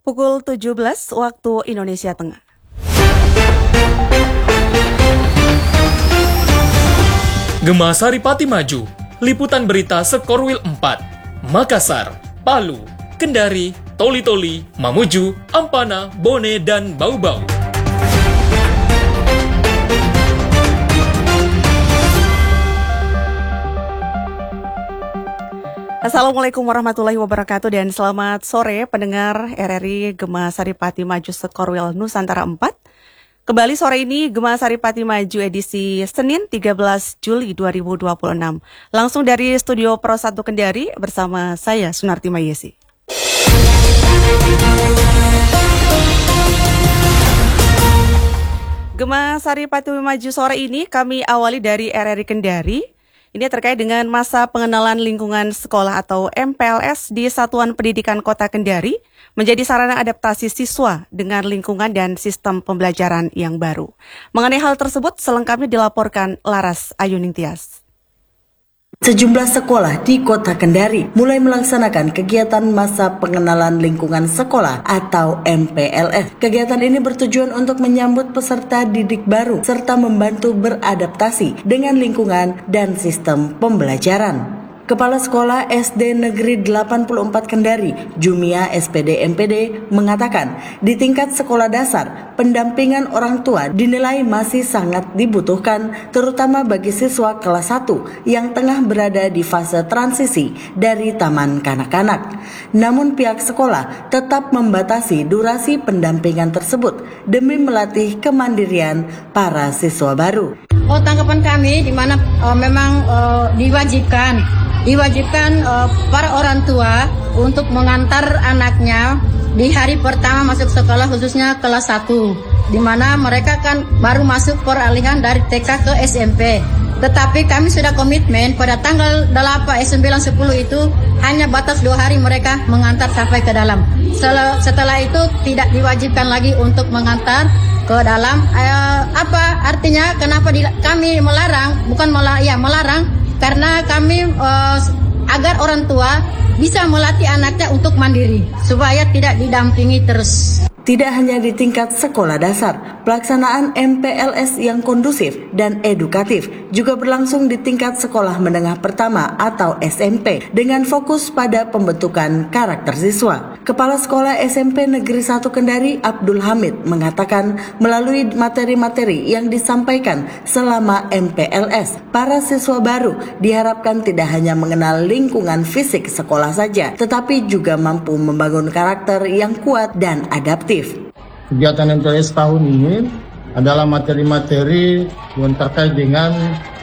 pukul 17 waktu Indonesia Tengah. Gema Saripati Maju, liputan berita Sekorwil 4, Makassar, Palu, Kendari, Toli-Toli, Mamuju, Ampana, Bone, dan Bau-Bau. Assalamualaikum warahmatullahi wabarakatuh dan selamat sore pendengar RRI Gema Saripati Maju Sekorwil Nusantara 4. Kembali sore ini Gema Saripati Maju edisi Senin 13 Juli 2026. Langsung dari Studio Pro 1 Kendari bersama saya Sunarti Mayesi. Gema Saripati Maju sore ini kami awali dari RRI Kendari. Ini terkait dengan masa pengenalan lingkungan sekolah atau MPLS di Satuan Pendidikan Kota Kendari menjadi sarana adaptasi siswa dengan lingkungan dan sistem pembelajaran yang baru. Mengenai hal tersebut, selengkapnya dilaporkan Laras Ayuningtyas. Sejumlah sekolah di Kota Kendari mulai melaksanakan kegiatan masa pengenalan lingkungan sekolah atau MPLS. Kegiatan ini bertujuan untuk menyambut peserta didik baru serta membantu beradaptasi dengan lingkungan dan sistem pembelajaran. Kepala Sekolah SD Negeri 84 Kendari, Jumia SPD MPD, mengatakan di tingkat sekolah dasar, pendampingan orang tua dinilai masih sangat dibutuhkan, terutama bagi siswa kelas 1 yang tengah berada di fase transisi dari taman kanak-kanak. Namun pihak sekolah tetap membatasi durasi pendampingan tersebut demi melatih kemandirian para siswa baru. Tanggapan kami di mana memang diwajibkan para orang tua untuk mengantar anaknya di hari pertama masuk sekolah, khususnya kelas 1, di mana mereka kan baru masuk peralihan dari TK ke SMP. Tetapi kami sudah komitmen pada tanggal 8, 9, 10 itu hanya batas 2 hari mereka mengantar sampai ke dalam. Setelah itu tidak diwajibkan lagi untuk mengantar ke dalam. Apa artinya? Kenapa kami melarang? Melarang karena kami agar orang tua bisa melatih anaknya untuk mandiri supaya tidak didampingi terus. Tidak hanya di tingkat sekolah dasar, pelaksanaan MPLS yang kondusif dan edukatif juga berlangsung di tingkat sekolah menengah pertama atau SMP dengan fokus pada pembentukan karakter siswa. Kepala Sekolah SMP Negeri 1 Kendari, Abdul Hamid, mengatakan melalui materi-materi yang disampaikan selama MPLS, para siswa baru diharapkan tidak hanya mengenal lingkungan fisik sekolah saja, tetapi juga mampu membangun karakter yang kuat dan adaptif. Kegiatan MPLS tahun ini adalah materi-materi yang terkait dengan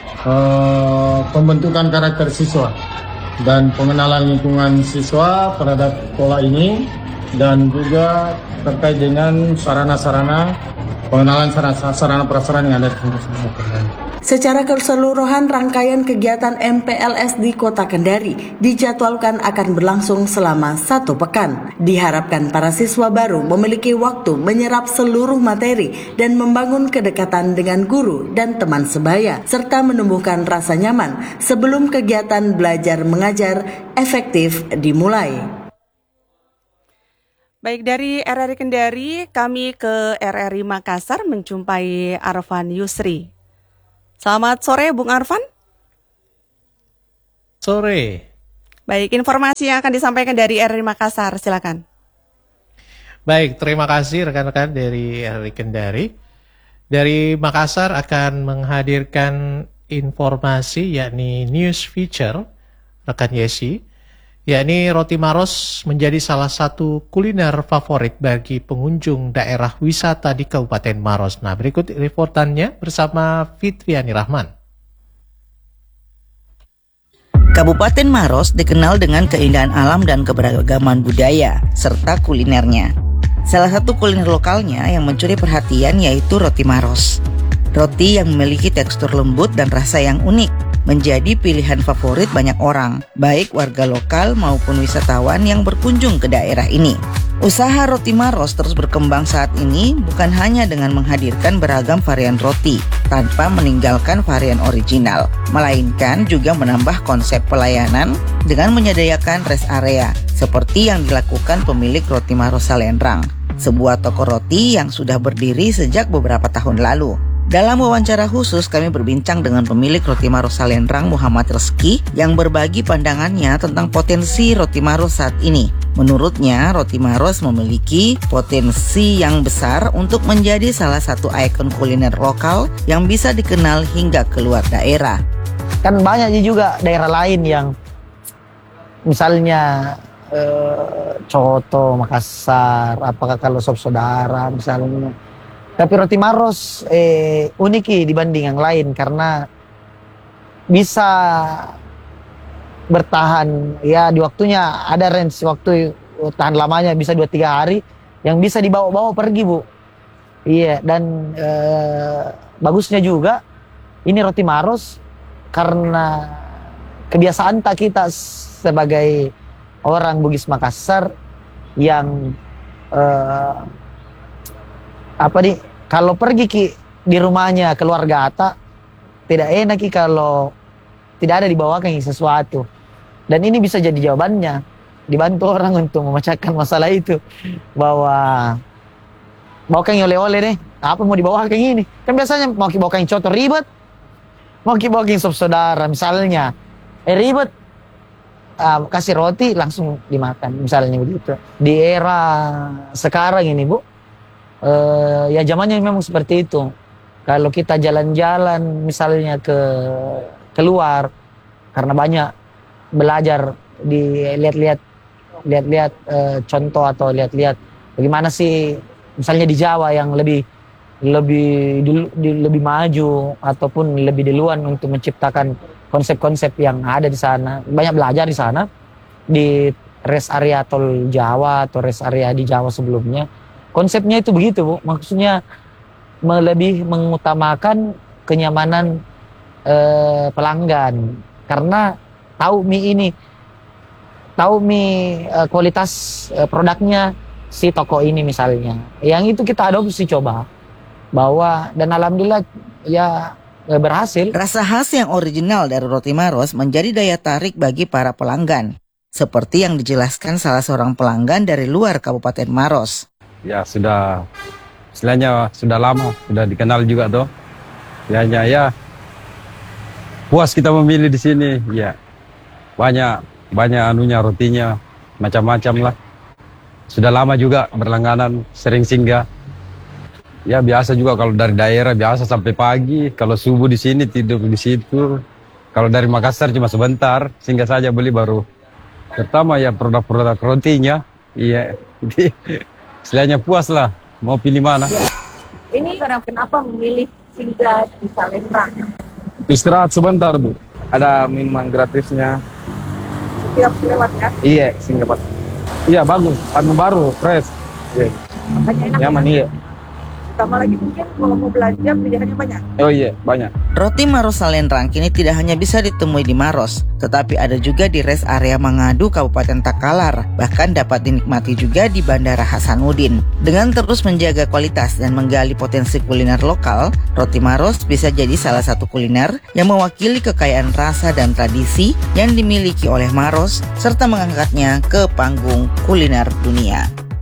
pembentukan karakter siswa dan pengenalan lingkungan siswa terhadap sekolah ini, dan juga terkait dengan sarana-sarana pengenalan sarana prasarana yang ada di sekolah. Secara keseluruhan rangkaian kegiatan MPLS di Kota Kendari dijadwalkan akan berlangsung selama 1 pekan. Diharapkan para siswa baru memiliki waktu menyerap seluruh materi dan membangun kedekatan dengan guru dan teman sebaya, serta menumbuhkan rasa nyaman sebelum kegiatan belajar mengajar efektif dimulai. Baik, dari RRI Kendari kami ke RRI Makassar menjumpai Arfan Yusri. Selamat sore Bung Arfan. Sore. Baik, informasi yang akan disampaikan dari RRI Makassar, silakan. Baik, terima kasih rekan-rekan dari RRI Kendari. Dari Makassar akan menghadirkan informasi yakni news feature rekan Yesi, yakni roti Maros menjadi salah satu kuliner favorit bagi pengunjung daerah wisata di Kabupaten Maros. Nah, berikut liputannya bersama Fitriani Rahman. Kabupaten Maros dikenal dengan keindahan alam dan keberagaman budaya, serta kulinernya. Salah satu kuliner lokalnya yang mencuri perhatian yaitu roti Maros. Roti yang memiliki tekstur lembut dan rasa yang unik menjadi pilihan favorit banyak orang, baik warga lokal maupun wisatawan yang berkunjung ke daerah ini. Usaha Roti Maros terus berkembang saat ini bukan hanya dengan menghadirkan beragam varian roti tanpa meninggalkan varian original, melainkan juga menambah konsep pelayanan dengan menyediakan rest area seperti yang dilakukan pemilik Roti Maros Salendrang, sebuah toko roti yang sudah berdiri sejak beberapa tahun lalu. Dalam wawancara khusus kami berbincang dengan pemilik Roti Maros Salendrang, Muhammad Reski, yang berbagi pandangannya tentang potensi Roti Maros saat ini. Menurutnya, Roti Maros memiliki potensi yang besar untuk menjadi salah satu ikon kuliner lokal yang bisa dikenal hingga keluar daerah. Kan banyak juga daerah lain yang misalnya Coto, Makassar, apakah kalau sop saudara misalnya. Tapi Roti Maros unik dibanding yang lain karena bisa bertahan ya di waktunya, ada range waktu tahan lamanya bisa 2-3 hari yang bisa dibawa-bawa pergi, Bu. Iya, dan bagusnya juga ini Roti Maros karena kebiasaan tak kita sebagai orang Bugis Makassar yang kalau pergi di rumahnya keluarga Ata tidak enak kalau tidak ada dibawakan sesuatu, dan ini bisa jadi jawabannya, dibantu orang untuk memecahkan masalah itu, bawakan oleh-oleh deh, apa mau dibawakan ini, kan biasanya mau dibawakan coto ribet, mau dibawakan sop saudara misalnya ribet, kasih roti langsung dimakan misalnya begitu. Di era sekarang ini, Bu, ya zamannya memang seperti itu. Kalau kita jalan-jalan misalnya keluar karena banyak belajar, lihat-lihat contoh atau lihat-lihat bagaimana sih misalnya di Jawa yang lebih maju ataupun lebih duluan untuk menciptakan konsep-konsep yang ada di sana. Banyak belajar di sana di rest area tol Jawa atau rest area di Jawa sebelumnya. Konsepnya itu begitu, Bu. Maksudnya lebih mengutamakan kenyamanan pelanggan. Karena tahu mie kualitas produknya si toko ini misalnya. Yang itu kita adopsi coba. Bawa dan alhamdulillah ya berhasil. Rasa khas yang original dari Roti Maros menjadi daya tarik bagi para pelanggan. Seperti yang dijelaskan salah seorang pelanggan dari luar Kabupaten Maros. Ya sudah, istilahnya sudah lama, sudah dikenal juga tuh. Ya puas kita memilih di sini. Ya banyak anunya, rotinya macam-macam lah. Sudah lama juga berlangganan, sering singgah. Ya biasa juga kalau dari daerah biasa sampai pagi. Kalau subuh di sini tidur di situ. Kalau dari Makassar cuma sebentar, singgah saja beli baru. Pertama ya produk-produk rotinya. Iya. Istilahnya puas lah, mau pilih mana. Ini kenapa memilih singgah di Salendrang? Istirahat sebentar, Bu. Ada minuman gratisnya. Setiap lewat ya? Iya, singgah. Iya, bagus. Anu baru, fresh. Iya. Makanya enak. Nyaman, ya? iya. Tambah lagi mungkin kalau mau belanja pilihannya banyak. Oh iya, banyak. Roti Maros Salendrang kini tidak hanya bisa ditemui di Maros, tetapi ada juga di rest area Mangadu, Kabupaten Takalar. Bahkan dapat dinikmati juga di Bandara Hasanuddin. Dengan terus menjaga kualitas dan menggali potensi kuliner lokal, Roti Maros bisa jadi salah satu kuliner yang mewakili kekayaan rasa dan tradisi yang dimiliki oleh Maros, serta mengangkatnya ke panggung kuliner dunia.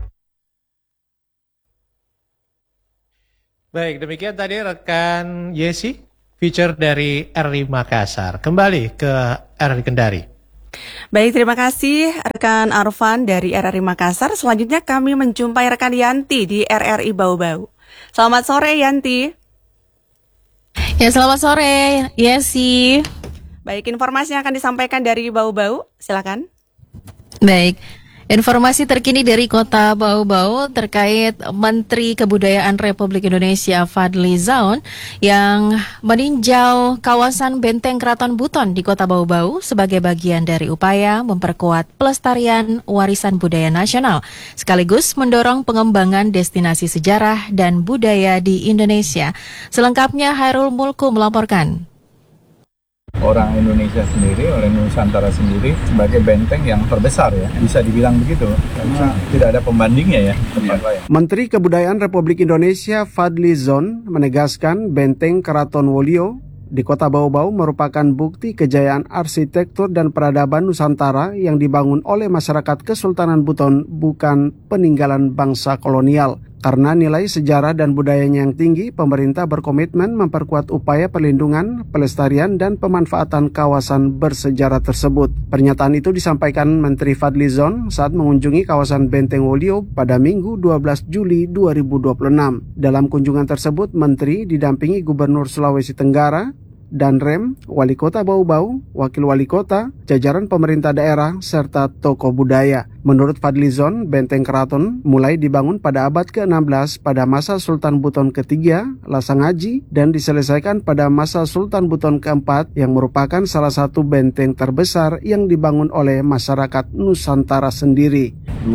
Baik, demikian tadi rekan Yesi, feature dari RRI Makassar. Kembali ke RRI Kendari. Baik, terima kasih rekan Arfan dari RRI Makassar. Selanjutnya kami menjumpai rekan Yanti di RRI Bau-Bau. Selamat sore, Yanti. Ya, selamat sore, Yesi. Baik, informasi yang akan disampaikan dari Bau-Bau, silakan. Baik. Informasi terkini dari Kota Bau-Bau terkait Menteri Kebudayaan Republik Indonesia Fadly Zon yang meninjau kawasan Benteng Keraton Buton di Kota Bau-Bau sebagai bagian dari upaya memperkuat pelestarian warisan budaya nasional sekaligus mendorong pengembangan destinasi sejarah dan budaya di Indonesia. Selengkapnya Hairul Mulku melaporkan. orang Indonesia sendiri, oleh Nusantara sendiri sebagai benteng yang terbesar ya, bisa dibilang begitu karena tidak ada pembandingnya ya tempat lain. Menteri Kebudayaan Republik Indonesia Fadly Zon menegaskan benteng Keraton Wolio di Kota Bau-Bau merupakan bukti kejayaan arsitektur dan peradaban Nusantara yang dibangun oleh masyarakat Kesultanan Buton, bukan peninggalan bangsa kolonial. Karena nilai sejarah dan budayanya yang tinggi, pemerintah berkomitmen memperkuat upaya perlindungan, pelestarian, dan pemanfaatan kawasan bersejarah tersebut. Pernyataan itu disampaikan Menteri Fadly Zon saat mengunjungi kawasan Benteng Wolio pada Minggu 12 Juli 2026. Dalam kunjungan tersebut, Menteri didampingi Gubernur Sulawesi Tenggara, Danrem, Wali Kota Bau-Bau, Wakil Wali Kota, jajaran pemerintah daerah, serta tokoh budaya. Menurut Fadly Zon, Benteng Keraton mulai dibangun pada abad ke-16 pada masa Sultan Buton ketiga, Lasangaji, dan diselesaikan pada masa Sultan Buton keempat yang merupakan salah satu benteng terbesar yang dibangun oleh masyarakat Nusantara sendiri.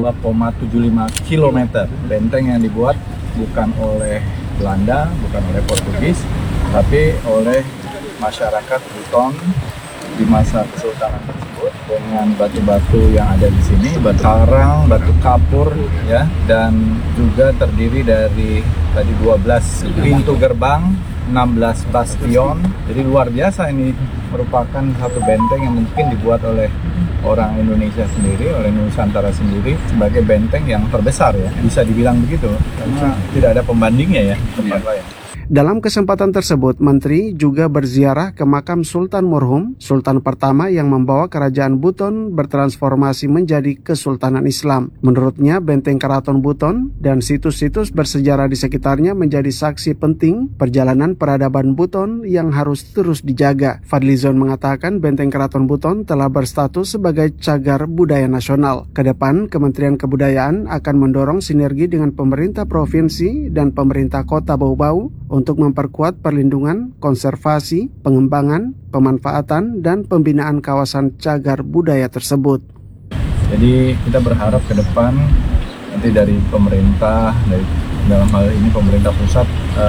2,75 km benteng yang dibuat bukan oleh Belanda, bukan oleh Portugis, tapi oleh masyarakat Buton di masa kesultanan tersebut dengan batu-batu yang ada di sini, batu karang, batu kapur ya, dan juga terdiri dari tadi 12 pintu gerbang, 16 bastion. Jadi luar biasa, ini merupakan satu benteng yang mungkin dibuat oleh orang Indonesia sendiri, oleh Nusantara sendiri sebagai benteng yang terbesar ya, bisa dibilang begitu karena tidak ada pembandingnya ya tempat lain. Dalam kesempatan tersebut, Menteri juga berziarah ke makam Sultan Murhum, Sultan pertama yang membawa kerajaan Buton bertransformasi menjadi Kesultanan Islam. Menurutnya, Benteng Keraton Buton dan situs-situs bersejarah di sekitarnya menjadi saksi penting perjalanan peradaban Buton yang harus terus dijaga. Fadly Zon mengatakan Benteng Keraton Buton telah berstatus sebagai cagar budaya nasional. Kedepan, Kementerian Kebudayaan akan mendorong sinergi dengan pemerintah provinsi dan pemerintah Kota Bau-Bau untuk memperkuat perlindungan, konservasi, pengembangan, pemanfaatan, dan pembinaan kawasan cagar budaya tersebut. Jadi kita berharap ke depan nanti dari pemerintah, dari dalam hal ini pemerintah pusat,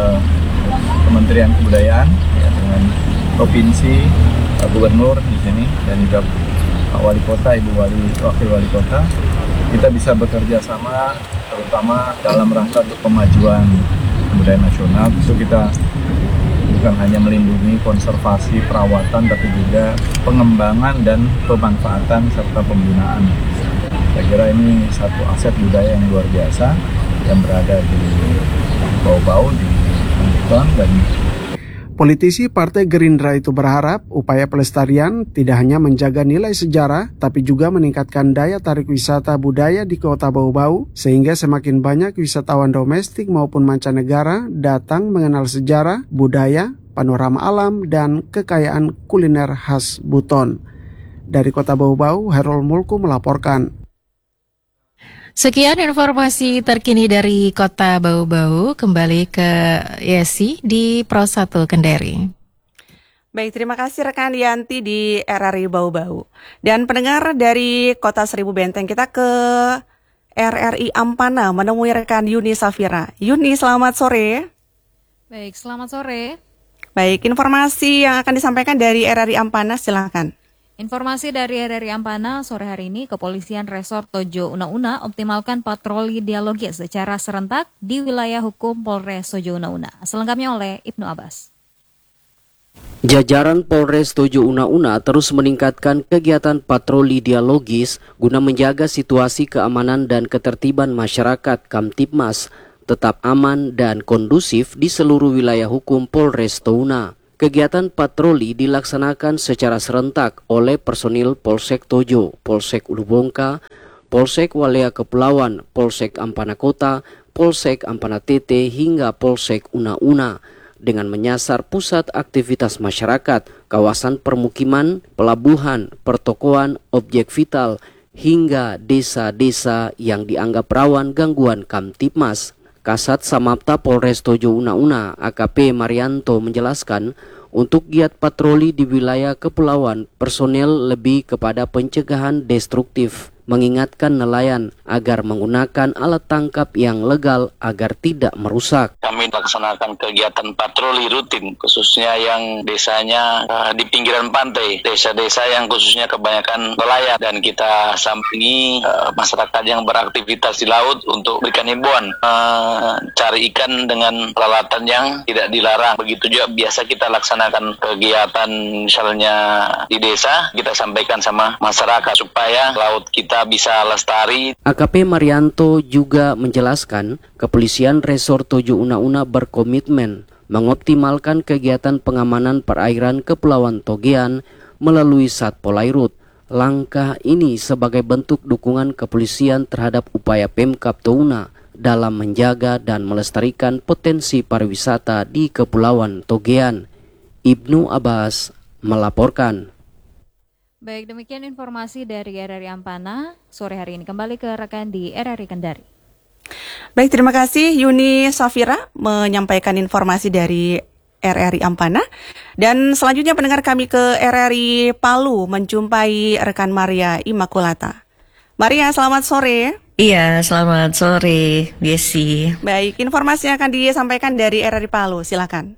Kementerian Kebudayaan ya, dengan provinsi, gubernur di sini, dan juga Wali Kota, Ibu Wakil Wali Kota, kita bisa bekerja sama terutama dalam rangka untuk pemajuan budaya nasional. Itu kita bukan hanya melindungi, konservasi, perawatan, tapi juga pengembangan dan pemanfaatan serta pembinaan. Saya kira ini satu aset budaya yang luar biasa yang berada di Bau-Bau, di Buton. Dan politisi Partai Gerindra itu berharap upaya pelestarian tidak hanya menjaga nilai sejarah, tapi juga meningkatkan daya tarik wisata budaya di Kota Bau-Bau, sehingga semakin banyak wisatawan domestik maupun mancanegara datang mengenal sejarah, budaya, panorama alam, dan kekayaan kuliner khas Buton. Dari Kota Bau-Bau, Herol Mulku melaporkan. Sekian informasi terkini dari Kota Bau-Bau. Kembali ke Yesi di Pro 1 Kendari. Baik, terima kasih rekan Yanti di RRI Bau-Bau. Dan pendengar dari Kota Seribu Benteng, kita ke RRI Ampana menemui rekan Yuni Safira. Yuni, selamat sore. Baik, selamat sore. Baik, informasi yang akan disampaikan dari RRI Ampana, silakan. Informasi dari RRI Ampana sore hari ini, Kepolisian Resort Tojo Una-Una optimalkan patroli dialogis secara serentak di wilayah hukum Polres Tojo Una-Una. Selengkapnya oleh Ibnu Abbas. Jajaran Polres Tojo Una-Una terus meningkatkan kegiatan patroli dialogis guna menjaga situasi keamanan dan ketertiban masyarakat Kamtibmas tetap aman dan kondusif di seluruh wilayah hukum Polres Touna. Kegiatan patroli dilaksanakan secara serentak oleh personil Polsek Tojo, Polsek Ulubongka, Polsek Walea Kepulauan, Polsek Ampana Kota, Polsek Ampana Tete hingga Polsek Una-Una dengan menyasar pusat aktivitas masyarakat, kawasan permukiman, pelabuhan, pertokoan, objek vital hingga desa-desa yang dianggap rawan gangguan Kamtibmas. Kasat Samapta Polres Tojo Una-Una AKP Marianto menjelaskan untuk giat patroli di wilayah kepulauan personel lebih kepada pencegahan destruktif mengingatkan nelayan agar menggunakan alat tangkap yang legal agar tidak merusak. Kami melaksanakan kegiatan patroli rutin, khususnya yang desanya di pinggiran pantai, desa-desa yang khususnya kebanyakan nelayan, dan kita sampingi masyarakat yang beraktivitas di laut untuk berikan himbauan cari ikan dengan peralatan yang tidak dilarang. Begitu juga biasa kita laksanakan kegiatan misalnya di desa, kita sampaikan sama masyarakat supaya laut kita bisa lestari. AKP Marianto juga menjelaskan kepolisian Resor Tojo Una-Una berkomitmen mengoptimalkan kegiatan pengamanan perairan Kepulauan Togean melalui Satpol Airut. Langkah ini sebagai bentuk dukungan kepolisian terhadap upaya Pemkab Touna dalam menjaga dan melestarikan potensi pariwisata di Kepulauan Togean. Ibnu Abbas melaporkan. Baik, demikian informasi dari RRI Ampana sore hari ini. Kembali ke rekan di RRI Kendari. Baik, terima kasih Yuni Safira menyampaikan informasi dari RRI Ampana. Dan selanjutnya pendengar kami ke RRI Palu menjumpai rekan Maria Imakulata. Maria, selamat sore. Iya, selamat sore, Yesi. Baik, informasi yang akan disampaikan dari RRI Palu, silakan.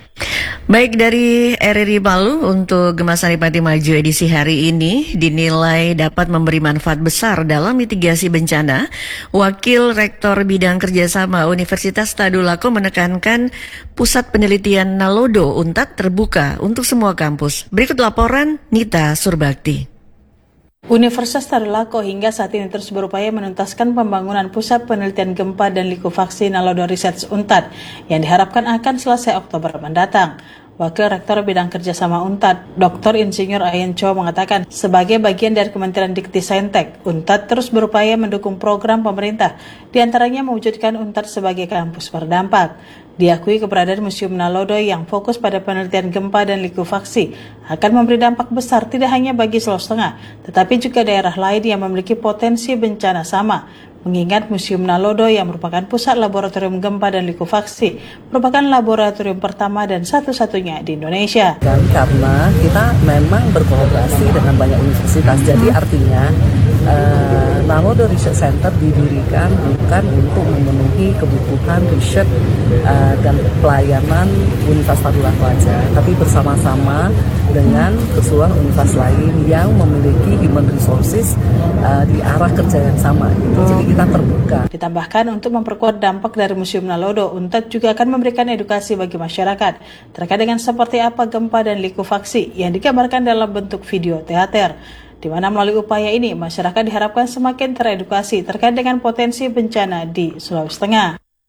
Baik, dari RRI Palu untuk Gema Saripati Maju edisi hari ini dinilai dapat memberi manfaat besar dalam mitigasi bencana. Wakil Rektor Bidang Kerjasama Universitas Tadulako menekankan pusat penelitian Nalodo Untat terbuka untuk semua kampus. Berikut laporan Nita Surbakti. Universitas Tadulako hingga saat ini terus berupaya menuntaskan pembangunan pusat penelitian gempa dan likuifaksi Nalodo Research Untat yang diharapkan akan selesai Oktober mendatang. Wakil Rektor Bidang Kerjasama Untat, Dr. Insinyur Ayen Cho mengatakan, sebagai bagian dari Kementerian Dikti-Saintek, Untat terus berupaya mendukung program pemerintah, diantaranya mewujudkan Untat sebagai kampus berdampak. Diakui keberadaan Museum Nalodo yang fokus pada penelitian gempa dan likuifaksi akan memberi dampak besar tidak hanya bagi Sulawesi Tengah, tetapi juga daerah lain yang memiliki potensi bencana sama. Mengingat Museum Nalodo yang merupakan pusat laboratorium gempa dan likuifaksi merupakan laboratorium pertama dan satu-satunya di Indonesia. Karena kita memang berkolaborasi dengan banyak universitas, jadi artinya Nalodo Research Center didirikan bukan untuk memenuhi kebutuhan riset dan pelayanan Universitas Tadulako saja, tapi bersama-sama dengan keseluruhan universitas lain yang memiliki human resources di arah kerja yang sama. Jadi kita terbuka. Ditambahkan untuk memperkuat dampak dari Museum Nalodo, Untat juga akan memberikan edukasi bagi masyarakat terkait dengan seperti apa gempa dan likuifaksi yang digambarkan dalam bentuk video teater, di mana melalui upaya ini masyarakat diharapkan semakin teredukasi terkait dengan potensi bencana di Sulawesi Tengah.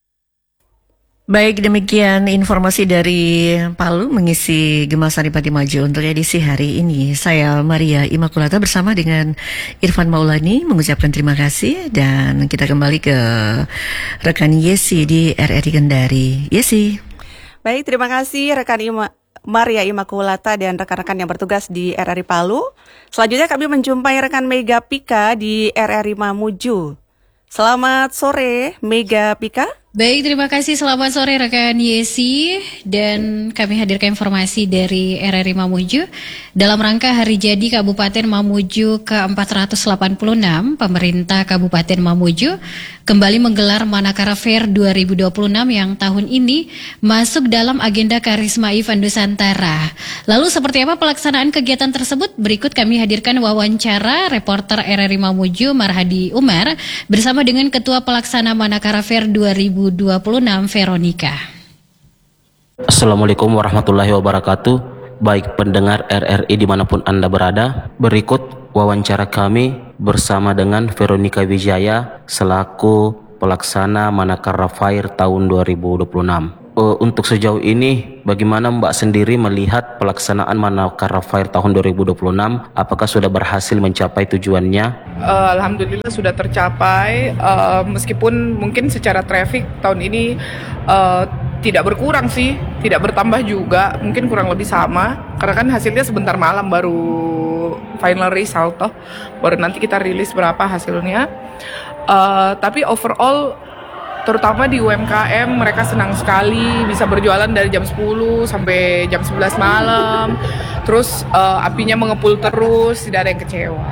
Baik, demikian informasi dari Palu mengisi Gema Saripati Maju untuk edisi hari ini. Saya Maria Imakulata bersama dengan Irfan Maulani mengucapkan terima kasih dan kita kembali ke rekan Yesi di RRI Kendari. Yesi. Baik, terima kasih rekan Maria Imakulata dan rekan-rekan yang bertugas di RRI Palu. Selanjutnya kami menjumpai rekan Mega Pika di RRI Mamuju. Selamat sore, Mega Pika. Baik, terima kasih. Selamat sore rekan Yesi, dan kami hadirkan informasi dari RRI Mamuju. Dalam rangka Hari Jadi Kabupaten Mamuju ke-486, pemerintah Kabupaten Mamuju kembali menggelar Manakara Fair 2026 yang tahun ini masuk dalam agenda Karisma Event Nusantara. Lalu seperti apa pelaksanaan kegiatan tersebut? Berikut kami hadirkan wawancara reporter RRI Mamuju Marhadi Umar bersama dengan Ketua Pelaksana Manakara Fair 2026 Veronica. Assalamualaikum warahmatullahi wabarakatuh. Baik pendengar RRI dimanapun Anda berada, berikut wawancara kami bersama dengan Veronica Wijaya selaku pelaksana Manakara Fair tahun 2026. Untuk sejauh ini, bagaimana Mbak sendiri melihat pelaksanaan Manakara Fair tahun 2026? Apakah sudah berhasil mencapai tujuannya? Alhamdulillah sudah tercapai, meskipun mungkin secara traffic tahun ini tidak berkurang sih, tidak bertambah juga, mungkin kurang lebih sama. Karena kan hasilnya sebentar malam baru final result toh, baru nanti kita rilis berapa hasilnya. Tapi overall, terutama di UMKM, mereka senang sekali bisa berjualan dari jam 10 sampai jam 11 malam. Terus apinya mengepul terus, tidak ada yang kecewa.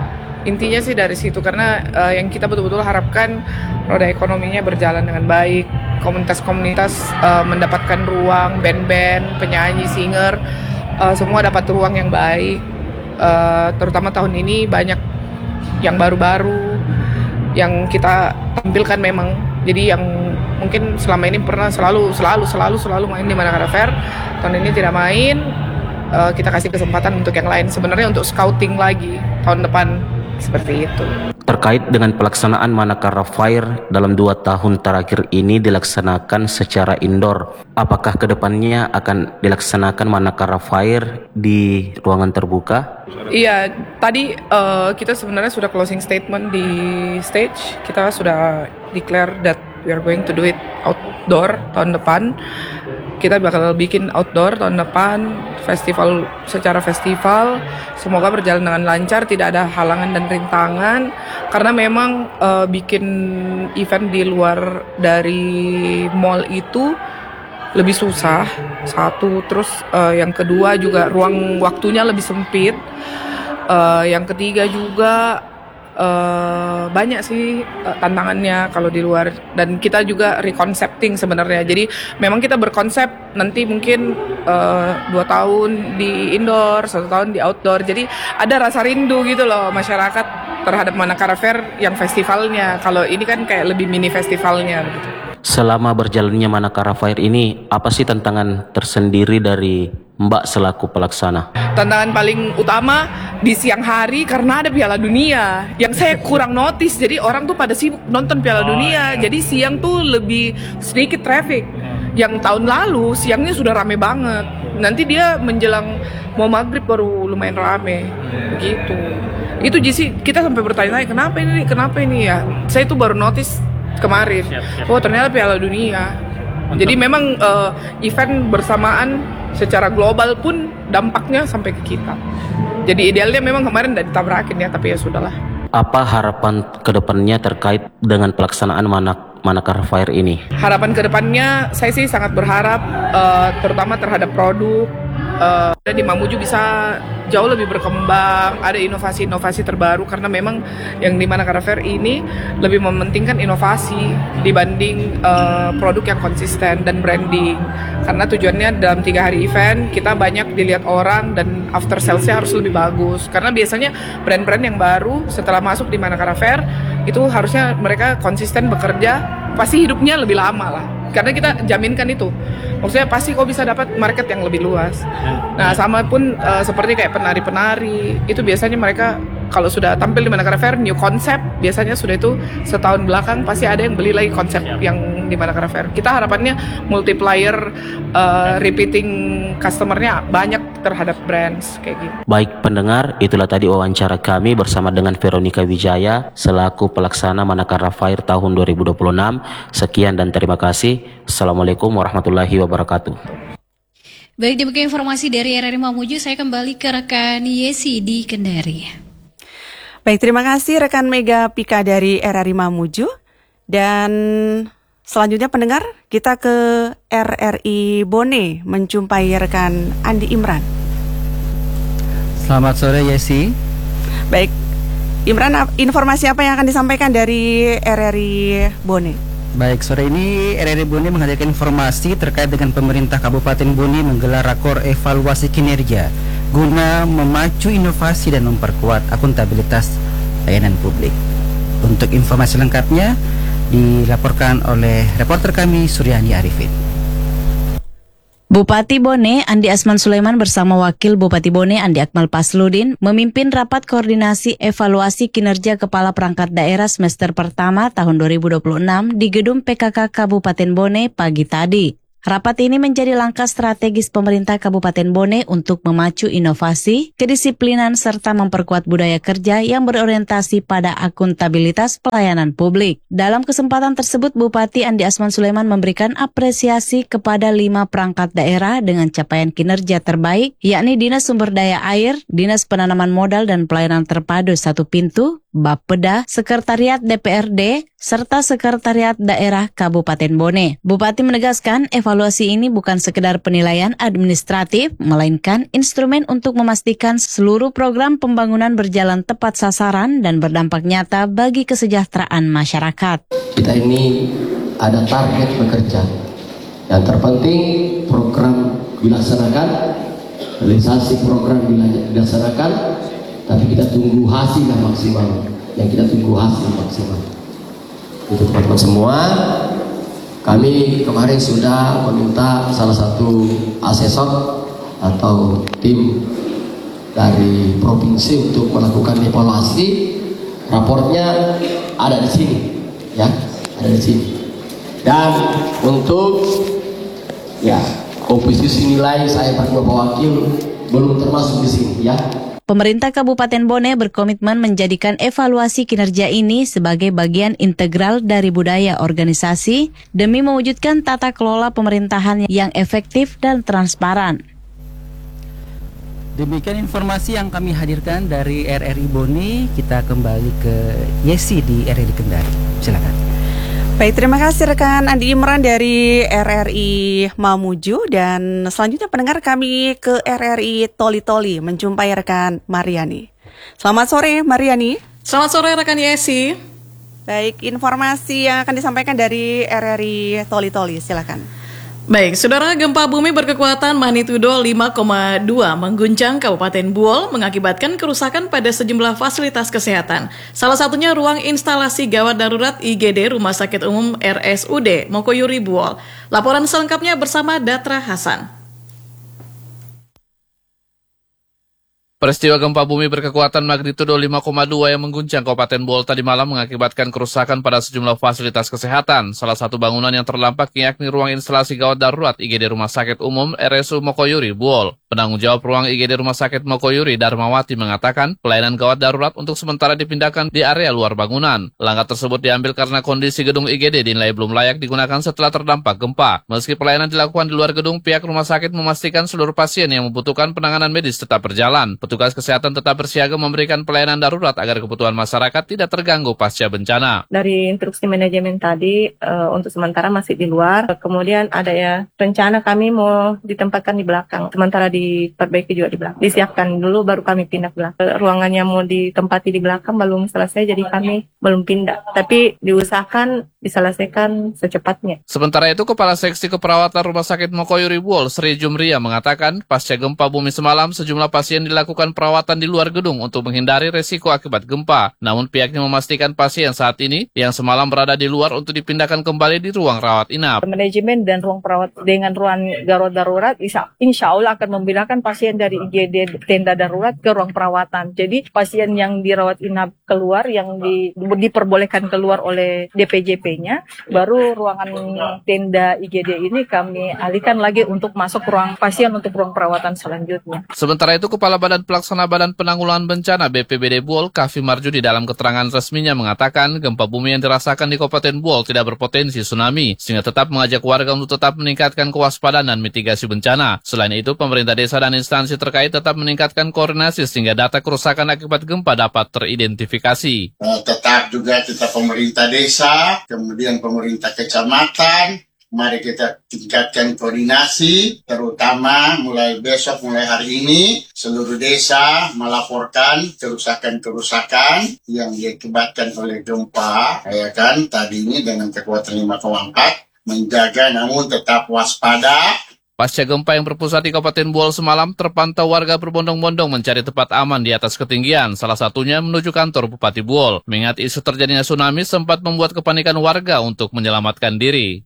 Intinya sih dari situ, karena yang kita betul-betul harapkan roda ekonominya berjalan dengan baik, komunitas-komunitas mendapatkan ruang, band-band, penyanyi, singer, semua dapat ruang yang baik. Terutama tahun ini banyak yang baru-baru yang kita tampilkan memang. Jadi yang mungkin selama ini pernah selalu main di Manakara Fair, tahun ini tidak main. Kita kasih kesempatan untuk yang lain, sebenarnya untuk scouting lagi tahun depan, seperti itu. Terkait dengan pelaksanaan Manakara Fair dalam 2 tahun terakhir ini dilaksanakan secara indoor, apakah kedepannya akan dilaksanakan Manakara Fair di ruangan terbuka? Iya, tadi kita sebenarnya sudah closing statement di stage. Kita sudah declare that we are going to do it outdoor tahun depan. Kita bakal bikin outdoor tahun depan, secara festival. Semoga berjalan dengan lancar, tidak ada halangan dan rintangan. Karena memang bikin event di luar dari mall itu lebih susah, satu. Terus yang kedua juga ruang waktunya lebih sempit. Yang ketiga juga banyak sih tantangannya kalau di luar, dan kita juga reconcepting sebenarnya. Jadi memang kita berkonsep nanti mungkin 2 tahun di indoor, 1 tahun di outdoor. Jadi ada rasa rindu gitu loh masyarakat terhadap Manakara Fair yang festivalnya. Kalau ini kan kayak lebih mini festivalnya gitu. Selama berjalannya Manakara Fair ini, apa sih tantangan tersendiri dari Mbak selaku pelaksana? Tantangan paling utama di siang hari karena ada Piala Dunia yang saya kurang notice. Jadi orang tuh pada sibuk nonton Piala Dunia. Jadi siang tuh lebih sedikit traffic. Yang tahun lalu siangnya sudah rame banget. Nanti dia menjelang mau maghrib baru lumayan rame. Begitu. Itu jadi kita sampai bertanya-tanya kenapa ini ya. Saya tuh baru notice kemarin. Oh ternyata Piala Dunia. Jadi memang event bersamaan secara global pun dampaknya sampai ke kita. Jadi idealnya memang kemarin udah ditabrakin ya, tapi ya sudahlah. Apa harapan kedepannya terkait dengan pelaksanaan Manakara Fair ini? Harapan kedepannya saya sih sangat berharap terutama terhadap produk di Mamuju bisa jauh lebih berkembang, ada inovasi-inovasi terbaru, karena memang yang di Manakara Fair ini lebih mementingkan inovasi dibanding produk yang konsisten dan branding. Karena tujuannya dalam 3 hari event kita banyak dilihat orang dan after sales-nya harus lebih bagus. Karena biasanya brand-brand yang baru setelah masuk di Manakara Fair itu harusnya mereka konsisten bekerja, pasti hidupnya lebih lama lah. Karena kita jaminkan itu. Maksudnya pasti kok bisa dapat market yang lebih luas. Nah, sama pun seperti kayak penari-penari, itu biasanya mereka kalau sudah tampil di Manakara Fair, new konsep, biasanya sudah itu setahun belakang pasti ada yang beli lagi konsep yang di Manakara Fair. Kita harapannya multiplier, repeating customer-nya banyak terhadap brands kayak gitu. Baik pendengar, itulah tadi wawancara kami bersama dengan Veronica Wijaya selaku pelaksana Manakara Fair tahun 2026. Sekian dan terima kasih. Assalamualaikum warahmatullahi wabarakatuh. Baik, demikian informasi dari RRI Mamuju. Saya kembali ke rekan Yesi di Kendari. Baik, terima kasih rekan Mega Pika dari RRI Mamuju. Dan selanjutnya pendengar, kita ke RRI Bone menjumpai rekan Andi Imran. Selamat sore Yesi. Baik, Imran, informasi apa yang akan disampaikan dari RRI Bone? Baik, sore ini RRI Bone menghadirkan informasi terkait dengan pemerintah Kabupaten Bone menggelar rakor evaluasi kinerja guna memacu inovasi dan memperkuat akuntabilitas layanan publik. Untuk informasi lengkapnya dilaporkan oleh reporter kami Suryani Arifin. Bupati Bone Andi Asman Sulaiman bersama Wakil Bupati Bone Andi Akmal Pasludin memimpin rapat koordinasi evaluasi kinerja Kepala Perangkat Daerah semester pertama tahun 2026 di Gedung PKK Kabupaten Bone pagi tadi. Rapat ini menjadi langkah strategis pemerintah Kabupaten Bone untuk memacu inovasi, kedisiplinan, serta memperkuat budaya kerja yang berorientasi pada akuntabilitas pelayanan publik. Dalam kesempatan tersebut, Bupati Andi Asman Sulaiman memberikan apresiasi kepada 5 perangkat daerah dengan capaian kinerja terbaik, yakni Dinas Sumber Daya Air, Dinas Penanaman Modal dan Pelayanan Terpadu 1 Pintu, Bapeda, Sekretariat DPRD, serta Sekretariat Daerah Kabupaten Bone. Bupati menegaskan evaluasi ini bukan sekedar penilaian administratif, melainkan instrumen untuk memastikan seluruh program pembangunan berjalan tepat sasaran dan berdampak nyata bagi kesejahteraan masyarakat. Kita ini ada target bekerja. Yang terpenting program dilaksanakan, realisasi program dilaksanakan, tapi kita tunggu hasil yang maksimal. Yang kita tunggu hasil maksimal. Itu teman-teman semua. Kami kemarin sudah meminta salah satu asesor atau tim dari provinsi untuk melakukan evaluasi. Raportnya ada di sini, ya, ada di sini. Dan untuk komposisi nilai saya berdua wakil belum termasuk di sini, ya. Pemerintah Kabupaten Bone berkomitmen menjadikan evaluasi kinerja ini sebagai bagian integral dari budaya organisasi demi mewujudkan tata kelola pemerintahan yang efektif dan transparan. Demikian informasi yang kami hadirkan dari RRI Bone. Kita kembali ke Yesi di RRI Kendari. Silakan. Baik, terima kasih rekan Andi Imran dari RRI Mamuju. Dan selanjutnya pendengar kami ke RRI Toli-Toli menjumpai rekan Mariani. Selamat sore Mariani. Selamat sore rekan Yesi. Baik, informasi yang akan disampaikan dari RRI Toli-Toli, silakan. Baik, saudara, gempa bumi berkekuatan magnitudo 5,2 mengguncang Kabupaten Buol mengakibatkan kerusakan pada sejumlah fasilitas kesehatan. Salah satunya ruang instalasi gawat darurat IGD Rumah Sakit Umum RSUD Mokoyuri Buol. Laporan selengkapnya bersama Datra Hasan. Peristiwa gempa bumi berkekuatan magnitudo 5,2 yang mengguncang Kabupaten Buol tadi malam mengakibatkan kerusakan pada sejumlah fasilitas kesehatan. Salah satu bangunan yang terdampak yakni ruang instalasi gawat darurat IGD Rumah Sakit Umum RSU Mokoyuri Buol. Penanggung jawab ruang IGD Rumah Sakit Mokoyuri Darmawati mengatakan pelayanan gawat darurat untuk sementara dipindahkan di area luar bangunan. Langkah tersebut diambil karena kondisi gedung IGD dinilai belum layak digunakan setelah terdampak gempa. Meski pelayanan dilakukan di luar gedung, pihak rumah sakit memastikan seluruh pasien yang membutuhkan penanganan medis tetap berjalan. Petugas kesehatan tetap bersiaga memberikan pelayanan darurat agar kebutuhan masyarakat tidak terganggu pasca bencana. Dari instruksi manajemen tadi, untuk sementara masih di luar. Kemudian ada rencana kami mau ditempatkan di belakang. Sementara diperbaiki juga di belakang. Disiapkan dulu baru kami pindah ke belakang. Ruangannya mau ditempati di belakang belum selesai, jadi kami belum pindah. Tapi diusahakan diselesaikan secepatnya. Sementara itu, Kepala Seksi Keperawatan Rumah Sakit Mokoyuri Buol, Sri Jumria, mengatakan pasca gempa bumi semalam, sejumlah pasien dilakukan perawatan di luar gedung untuk menghindari resiko akibat gempa. Namun pihaknya memastikan pasien saat ini yang semalam berada di luar untuk dipindahkan kembali di ruang rawat inap. Manajemen dan ruang perawat dengan ruang gawat darurat insya Allah akan memindahkan pasien dari IGD tenda darurat ke ruang perawatan. Jadi pasien yang dirawat inap keluar, yang diperbolehkan keluar oleh DPJP-nya, baru ruangan tenda IGD ini kami alihkan lagi untuk masuk ruang pasien untuk ruang perawatan selanjutnya. Sementara itu, Kepala Badan Pelaksana Badan Penanggulangan Bencana BPBD Buol, Kavi Marjudi, dalam keterangan resminya mengatakan gempa bumi yang dirasakan di Kabupaten Buol tidak berpotensi tsunami, sehingga tetap mengajak warga untuk tetap meningkatkan kewaspadaan dan mitigasi bencana. Selain itu, pemerintah desa dan instansi terkait tetap meningkatkan koordinasi sehingga data kerusakan akibat gempa dapat teridentifikasi. Tetap juga kita pemerintah desa, kemudian pemerintah kecamatan, mari kita tingkatkan koordinasi, terutama mulai besok, mulai hari ini, seluruh desa melaporkan kerusakan-kerusakan yang diakibatkan oleh gempa, ya kan, tadi ini dengan kekuatan 5,4, menjaga namun tetap waspada. Pasca gempa yang berpusat di Kabupaten Buol semalam, terpantau warga berbondong-bondong mencari tempat aman di atas ketinggian, salah satunya menuju kantor Bupati Buol. Mengingat isu terjadinya tsunami sempat membuat kepanikan warga untuk menyelamatkan diri.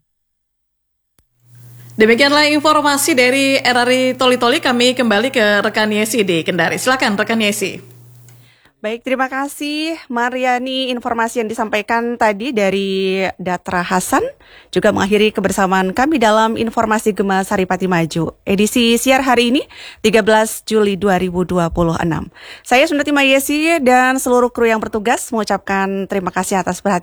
Demikianlah informasi dari RRI Toli-Toli. Kami kembali ke rekan Yesi di Kendari. Silakan rekan Yesi. Baik, terima kasih Mariani. Informasi yang disampaikan tadi dari Datra Hasan juga mengakhiri kebersamaan kami dalam informasi Gema Saripati Maju edisi siar hari ini 13 Juli 2026. Saya Sundatima Yesi dan seluruh kru yang bertugas mengucapkan terima kasih atas perhatian